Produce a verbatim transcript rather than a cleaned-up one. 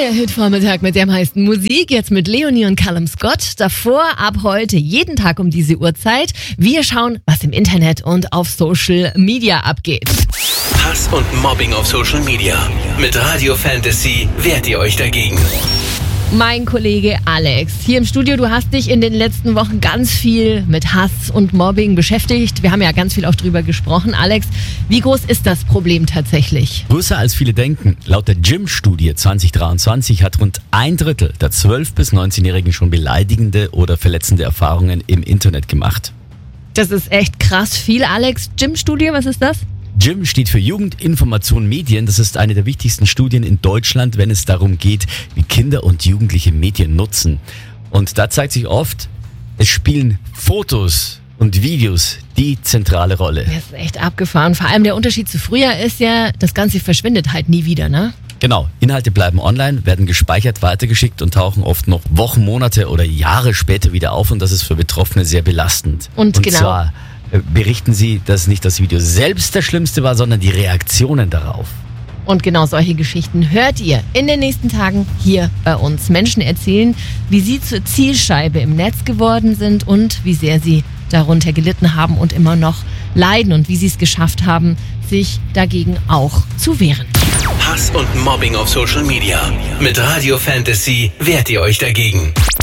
Der Hitvormittag mit der meisten Musik, jetzt mit Leonie und Callum Scott. Davor ab heute jeden Tag um diese Uhrzeit. Wir schauen, was im Internet und auf Social Media abgeht. Hass und Mobbing auf Social Media. Mit Radio Fantasy wehrt ihr euch dagegen. Mein Kollege Alex, hier im Studio, du hast dich in den letzten Wochen ganz viel mit Hass und Mobbing beschäftigt. Wir haben ja ganz viel auch drüber gesprochen. Alex, wie groß ist das Problem tatsächlich? Größer als viele denken. Laut der G I M-Studie zwanzig dreiundzwanzig hat rund ein Drittel der zwölf- bis neunzehnjährigen schon beleidigende oder verletzende Erfahrungen im Internet gemacht. Das ist echt krass viel, Alex. G I M-Studie, was ist das? G I M steht für Jugend, Information, Medien. Das ist eine der wichtigsten Studien in Deutschland, wenn es darum geht, wie Kinder und Jugendliche Medien nutzen. Und da zeigt sich oft, es spielen Fotos und Videos die zentrale Rolle. Das ist echt abgefahren. Vor allem der Unterschied zu früher ist ja, das Ganze verschwindet halt nie wieder, ne? Genau, Inhalte bleiben online, werden gespeichert, weitergeschickt und tauchen oft noch Wochen, Monate oder Jahre später wieder auf. Und das ist für Betroffene sehr belastend. Und, und genau. zwar berichten sie, dass nicht das Video selbst das Schlimmste war, sondern die Reaktionen darauf. Und genau solche Geschichten hört ihr in den nächsten Tagen hier bei uns. Menschen erzählen, wie sie zur Zielscheibe im Netz geworden sind und wie sehr sie darunter gelitten haben und immer noch leiden und wie sie es geschafft haben, sich dagegen auch zu wehren. Hass und Mobbing auf Social Media. Mit Radio Fantasy wehrt ihr euch dagegen.